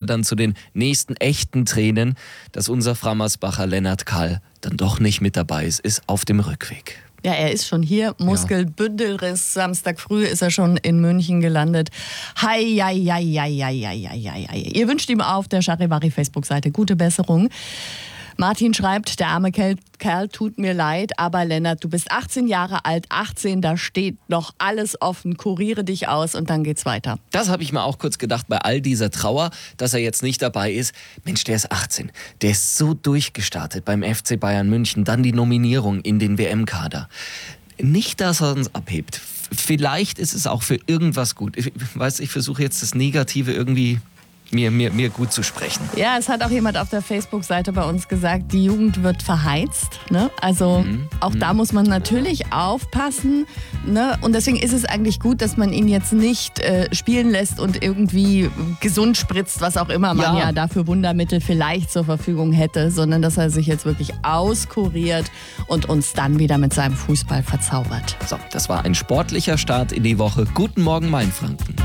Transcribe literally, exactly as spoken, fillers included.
dann zu den nächsten echten Tränen, dass unser Frammersbacher Lennart Kall dann doch nicht mit dabei ist, ist auf dem Rückweg. Ja, er ist schon hier. Muskelbündelriss. Samstag früh ist er schon in München gelandet. Hei, hei, hei, hei, hei, hei, hei, hei. Ihr wünscht ihm auf der Charivari-Facebook-Seite gute Besserung. Martin schreibt, der arme Kerl, Kerl tut mir leid, aber Lennart, du bist achtzehn Jahre alt, achtzehn, da steht noch alles offen, kuriere dich aus und dann geht's weiter. Das habe ich mir auch kurz gedacht bei all dieser Trauer, dass er jetzt nicht dabei ist. Mensch, der ist achtzehn, der ist so durchgestartet beim F C Bayern München, dann die Nominierung in den W M-Kader. Nicht, dass er uns abhebt. Vielleicht ist es auch für irgendwas gut. Ich weiß, ich versuche jetzt das Negative irgendwie Mir, mir, mir gut zu sprechen. Ja, es hat auch jemand auf der Facebook-Seite bei uns gesagt, die Jugend wird verheizt. Ne? Also mhm. auch mhm. da muss man natürlich aufpassen. Ne? Und deswegen ist es eigentlich gut, dass man ihn jetzt nicht äh, spielen lässt und irgendwie gesund spritzt, was auch immer man ja, ja dafür Wundermittel vielleicht zur Verfügung hätte, sondern dass er sich jetzt wirklich auskuriert und uns dann wieder mit seinem Fußball verzaubert. So, das war ein sportlicher Start in die Woche. Guten Morgen, Mainfranken.